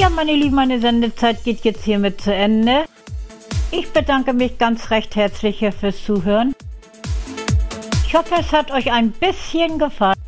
Ja, meine Lieben, meine Sendezeit geht jetzt hiermit zu Ende. Ich bedanke mich ganz recht herzlich fürs Zuhören. Ich hoffe, es hat euch ein bisschen gefallen.